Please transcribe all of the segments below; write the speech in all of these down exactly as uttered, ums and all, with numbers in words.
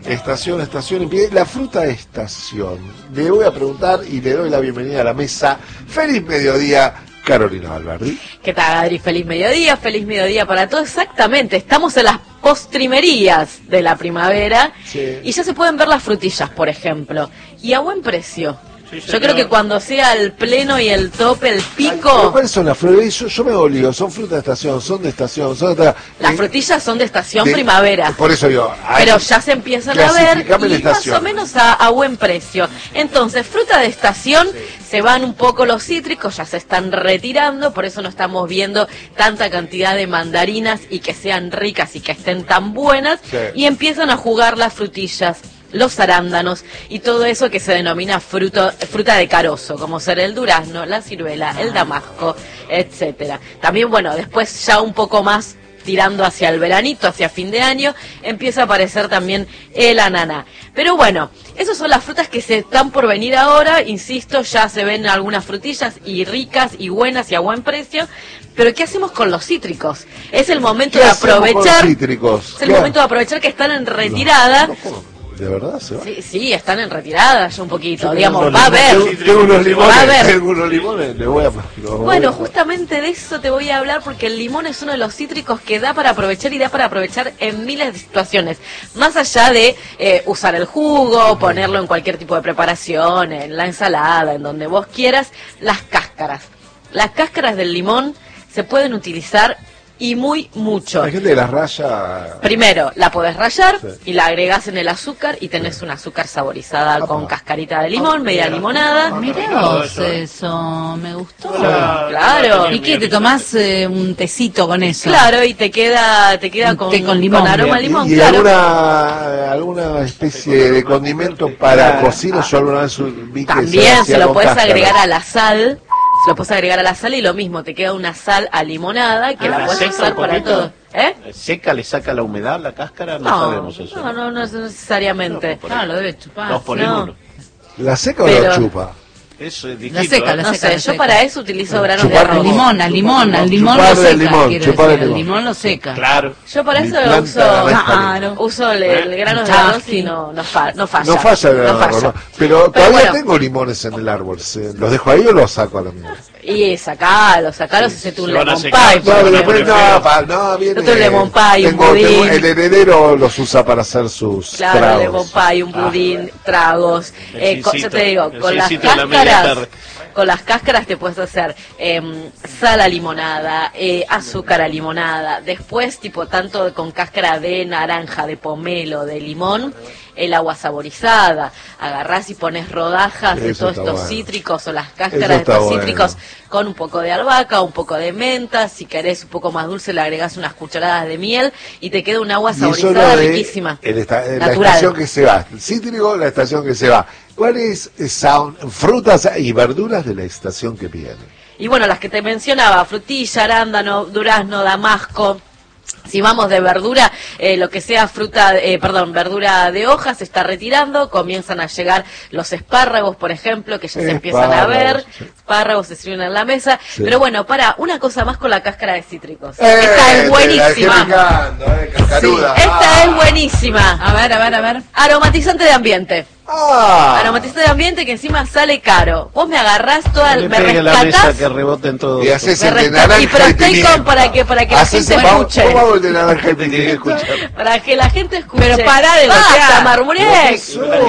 Estación, estación, la fruta de estación. Le voy a preguntar y le doy la bienvenida a la mesa. Feliz mediodía, Carolina Balbardi. ¿Qué tal, Adri? Feliz mediodía, feliz mediodía para todos. Exactamente, estamos en las postrimerías de la primavera, sí. Y ya se pueden ver las frutillas, por ejemplo, y a buen precio. Sí, yo creo que cuando sea el pleno y el tope, el pico... ¿Cuáles son las frutas? Yo, yo me olvido, son frutas de estación, son de estación, son de... Las eh, frutillas son de estación de, primavera. Por eso yo... Pero ya se empiezan a ver y más o menos a, a buen precio. Entonces, fruta de estación, sí. Se van un poco los cítricos, ya se están retirando, por eso no estamos viendo tanta cantidad de mandarinas y que sean ricas y que estén tan buenas, sí. Y empiezan a jugar las frutillas, los arándanos y todo eso que se denomina fruto, fruta de carozo, como ser el durazno, la ciruela, el damasco, etcétera. También, bueno, después ya un poco más tirando hacia el veranito, hacia fin de año, empieza a aparecer también el ananá. Pero bueno, esas son las frutas que se están por venir ahora, insisto, ya se ven algunas frutillas y ricas y buenas y a buen precio. Pero ¿qué hacemos con los cítricos? Es el momento de aprovechar. Con los cítricos? Es el ¿Qué? momento de aprovechar que están en retirada. No, no, ¿De verdad se va? Sí, sí, están en retirada ya un poquito, digamos, va a haber. Tengo unos limones, va a haber. Tengo unos limones, le voy a... Bueno, justamente de eso te voy a hablar porque el limón es uno de los cítricos que da para aprovechar y da para aprovechar en miles de situaciones. Más allá de eh, usar el jugo, ponerlo en cualquier tipo de preparación, en la ensalada, en donde vos quieras, las cáscaras. Las cáscaras del limón se pueden utilizar y muy mucho. La gente las raya. Primero, la podés rayar, sí. Y la agregás en el azúcar y tenés un azúcar saborizada Apa. con cascarita de limón, media limonada. Mirá vos eso, me gustó. Claro. claro. ¿Y qué? ¿Te tomás eh, un tecito con eso? Claro, y te queda te queda con, con, limón, con aroma a limón, ¿Y, y claro. alguna, alguna especie de condimento para cocina? Yo alguna vez vi que También se, se lo puedes cáscara. agregar a la sal. Se lo puedes agregar a la sal y lo mismo, te queda una sal a limonada que ah, la puedes usar para todo. ¿Eh? ¿Seca le saca la humedad la cáscara? No, no sabemos eso. No, no, no necesariamente. No, no lo debe chupar. Dos por no. uno. ¿La seca Pero... o la chupa? Eso es distinto. La seca, ¿eh? la no seca, sé, la yo seca. para eso utilizo granos chupar de arroz. Limón, al limón, al limón chupar lo seca. Limón, chupar decir, el limón. El limón lo seca. Claro. Yo para eso Planta uso, claro. uso el, el grano de arroz y no, no, fa, no falla. No falla el grano no de arroz. falla. Pero, Pero todavía bueno. tengo limones en el árbol. ¿Los dejo ahí o los saco a la mierda? Y sacalos, sacalos y se tu lemon pie. No, pero después no, pa, no, viene. Otro lemon pie, un tengo, budín. tengo, el heredero los usa para hacer sus claro, tragos. lemon pie, un budín, ah, tragos. Eh, con, yo te digo, con las cáscaras, con las cáscaras te puedes hacer eh, sal a limonada, eh, azúcar a limonada. Después, tipo, tanto con cáscara de naranja, de pomelo, de limón, el agua saborizada. Agarrás y pones rodajas de todos estos bueno. cítricos o las cáscaras de estos bueno. cítricos con un poco de albahaca, un poco de menta. Si querés un poco más dulce, le agregás unas cucharadas de miel y te queda un agua saborizada riquísima. El esta, la estación que se va. El cítrico, la estación que se va. ¿Cuáles son frutas y verduras de la estación que viene? Y bueno, las que te mencionaba, frutilla, arándano, durazno, damasco. Si vamos de verdura, eh, lo que sea fruta, eh, perdón, verdura de hojas se está retirando, comienzan a llegar los espárragos, por ejemplo, que ya se empiezan a ver, espárragos se sirven en la mesa, sí. Pero bueno, para, una cosa más con la cáscara de cítricos. Eh, esta es buenísima. Picando, eh, sí, esta ah. es buenísima. A ver, a ver, a ver. Aromatizante de ambiente. Ah. Aromatizante de ambiente que encima sale caro. Vos me agarrás toda, me, me rescatás. La mesa que reboten todo. Y haces el de naranja y pero estoy con para que para que la gente escuche. ¿Cómo hago el de naranja y pimienta? Para que la gente escuche. Pero pará de gotear, Marmurek.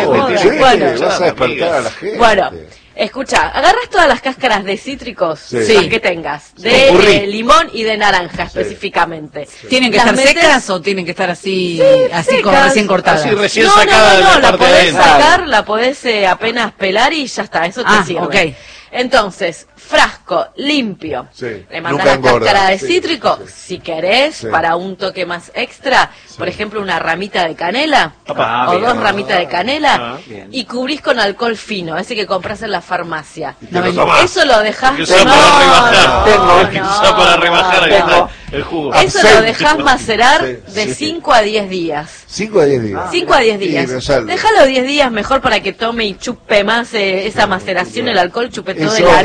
Bueno, vas a despertar a la gente. Bueno. Escucha, agarras todas las cáscaras de cítricos sí. las que tengas, de eh, limón y de naranja específicamente. Sí. ¿Tienen que las estar metes... secas o tienen que estar así, sí, así como recién cortadas? Así recién no, sacada no, no, no, de la, la parte podés de sacar, la podés eh, apenas pelar y ya está, eso te ah, sirve. Okay. Entonces, frasco limpio, sí. le mandás la cáscara de sí. cítrico, sí. si querés, sí. para un toque más extra, sí. por ejemplo una ramita de canela, ah, o bien. dos ramitas de canela, ah, y cubrís con alcohol fino, ese que compras en la farmacia. No, eso lo dejás... Que usa no, para rebajar, no, tengo, que no, usa para rebajar no, el jugo. Eso lo dejás macerar sí, de cinco a diez días. cinco a diez días. cinco a diez días. Sí, déjalo diez días mejor para que tome y chupe más eh, esa maceración, el alcohol chupe todo eso, el aroma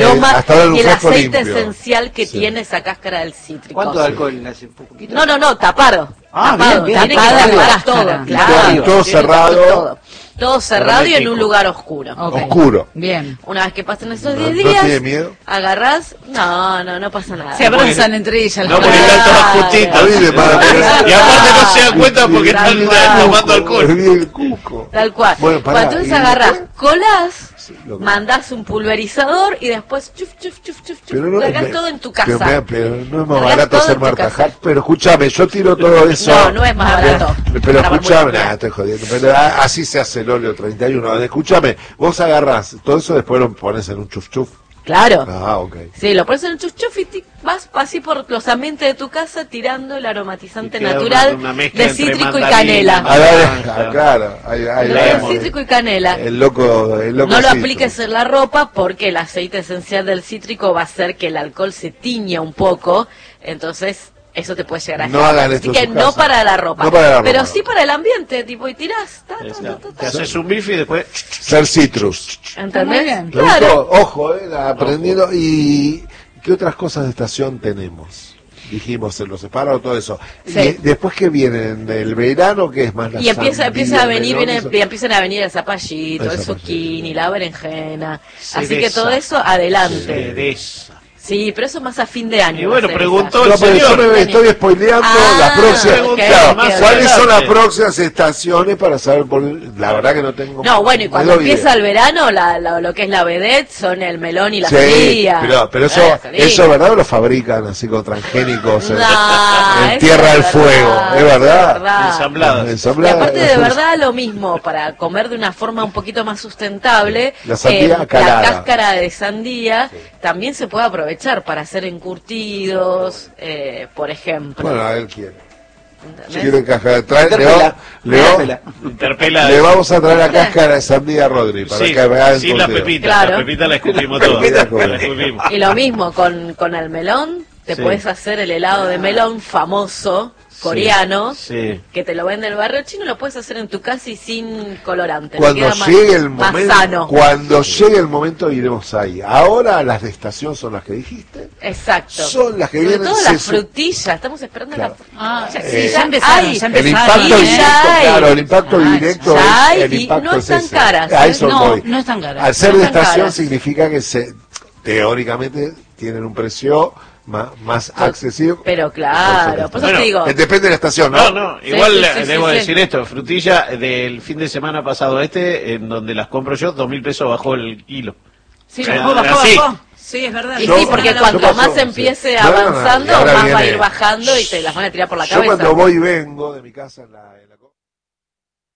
hasta ahora en un y el frasco aceite limpio. esencial que Sí. tiene esa cáscara del cítrico. ¿Cuánto de alcohol le hace? ¿Un poquito? No, no, no, tapado. Ah, tapado, bien, bien. tiene que Tapada la tapar cáscara. todo, Y claro. todo- y todo Tiene que tapar cerrado. Todo, todo cerrado y en Hermético. un lugar oscuro. Ok. Oscuro. Bien. Una vez que pasen esos No- diez ¿no días, tiene miedo? agarrás, no, no, no pasa nada. Se abrazan entre ellas. No, las porque parejas. están todas A mí juntitas. me manda- Y aparte no se dan cuenta porque Tal están cual. tomando alcohol. Me vi el cuco. Tal cual. Bueno, pará, Cuando entonces ¿y agarrás, después? colás, Sí, lo que- mandás un pulverizador y después chuf, chuf, chuf, chuf, chuf, Pero no, largás me- todo en tu pero casa. me- pero no es más Largás barato todo hacer en tu Marta casa. Hack. Pero escúchame, yo tiro todo eso. No, no es más barato. Pero Para escúchame, muy bien. nah, estoy jodiendo. Pero ah, así se hace el óleo treinta y uno. Escúchame, vos agarrás todo eso, después lo pones en un chuf chuf. Claro. Ah, ok. Sí, lo pones en el chuf chuf y ti- vas así por los ambientes de tu casa tirando el aromatizante Y queda natural una- una mezcla de entre cítrico y mandarina, canela. Ah, dale, Ah, ah, claro. Ahí, ahí Lo la de vemos. cítrico y canela. El loco, el loco No lo citro. apliques en la ropa porque el aceite esencial del cítrico va a hacer que el alcohol se tiña un poco, entonces eso te puede llegar a No afectar. hagan esto Así en que su no casa. para la ropa, No para la pero ropa. sí para el ambiente, tipo y tirás, ta, ta, ta, ta, Te ta. haces un bife y después... Ser citrus. ¿Entendés? Muy bien. Me Claro. gustó, ojo, eh, aprendiendo. ¿Y qué otras cosas de estación tenemos? Dijimos en los separados, todo eso. Sí. Y después que vienen del verano, que es más la Y empieza, sandía, empieza a el venir, melón, viene- eso. empiezan a venir el zapallito, El el zapallito. zucchini, la berenjena. Así que Cereza. todo eso adelante. Cereza. Sí, pero eso más a fin de año. Y bueno, va a ser preguntó esa. No, pero yo señor. me estoy spoileando Ah, las próximas. ok, Claro, ok, ok. ¿cuáles son las adelante. próximas estaciones para saber? Por, la verdad que no tengo. No, bueno, y cuando no doy empieza idea. el verano, la, la- lo que es la vedette son el melón y la Sí, sandía. pero, pero eso, Eh, la sandía. eso, ¿verdad? ¿O lo fabrican así con transgénicos en, No, en eso tierra es del fuego? verdad, ¿Es verdad? es verdad. Ensambladas. Y Ensambladas. aparte de verdad lo mismo, para comer de una forma un poquito más sustentable, La sandía la calada. cáscara de sandía también se puede aprovechar para hacer encurtidos, eh, por ejemplo. Bueno, a ver quién. ¿Entendés? Si quieren caja, trae, le, Interpela. va- le va- Interpela. Interpela. le vamos a traer la cáscara de sandía a Rodri para Sí, que me haga el sin la conteo. pepita. Claro. La pepita la escupimos todos. pepita, La escupimos. Y lo mismo con, con el melón, te Sí. puedes hacer el helado de melón famoso, coreano, Sí. que te lo vende el barrio chino, lo puedes hacer en tu casa y sin colorante. le Cuando queda más- llegue el más momento, sano. cuando llegue el momento iremos ahí. Ahora las de estación son las que dijiste. Exacto. Son las que Sobre vienen, todo se las su- frutillas, estamos esperando Claro. la Ah, Ya- sí, Eh, ya empezaron, hay. ya El empezaron. impacto Sí, directo, ya hay. claro, el impacto Ya directo ya es hay el y impacto no es están ese. caras, A ¿eh? eso No, voy. no están caras. Al ser No de están estación caras. significa que se teóricamente tienen un precio más, más accesible. Pero claro, por eso Bueno, te digo. Eh, Depende de la estación, ¿no? No, no, Sí, igual sí, eh, sí, debo sí, decir sí. esto, frutilla del fin de semana pasado este, en donde las compro yo, dos mil pesos bajó el kilo. Sí, Eh, bajó, bajó, así. bajó. Sí, es verdad. Y Yo- sí, porque yo cuanto paso- más sí. empiece No, no, no, avanzando, y ahora más va a viene- ir bajando y te las van a tirar por la Yo cabeza. cuando voy y vengo de mi casa en la, en la